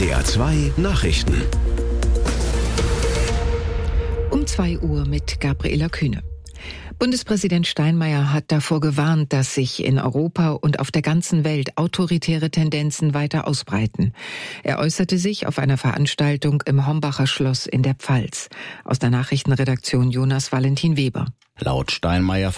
SWR 2 Nachrichten. Um 2 Uhr mit Gabriela Kühne. Bundespräsident Steinmeier hat davor gewarnt, dass sich in Europa und auf der ganzen Welt autoritäre Tendenzen weiter ausbreiten. Er äußerte sich auf einer Veranstaltung im Hombacher Schloss in der Pfalz. Aus der Nachrichtenredaktion Jonas Valentin Weber. Laut Steinmeier